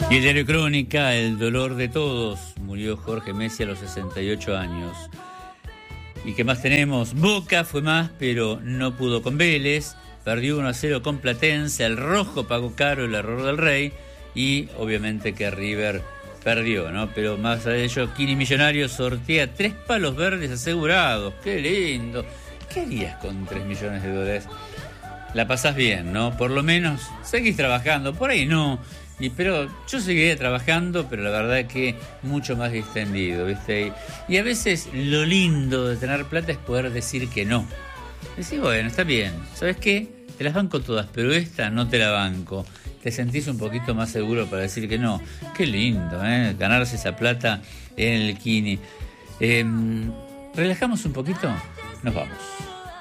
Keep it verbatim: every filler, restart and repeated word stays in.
Y el diario Crónica, el dolor de todos. Murió Jorge Messi a los sesenta y ocho años. ¿Y qué más tenemos? Boca fue más, pero no pudo con Vélez. Perdió uno a cero con Platense. El rojo pagó caro el error del Rey. Y obviamente que River perdió, ¿no? Pero más allá de ello, Kini Millonario sortea tres palos verdes asegurados. ¡Qué lindo! ¿Qué harías con tres millones de dólares? La pasás bien, ¿no? Por lo menos seguís trabajando. Por ahí no. Y, pero yo seguiría trabajando, pero la verdad que mucho más distendido, ¿viste? Y, y a veces lo lindo de tener plata es poder decir que no. Decís, bueno, está bien, ¿sabes qué? Te las banco todas, pero esta no te la banco. Te sentís un poquito más seguro para decir que no. Qué lindo, ¿eh? Ganarse esa plata en el Kini. Eh, ¿Relajamos un poquito? Nos vamos.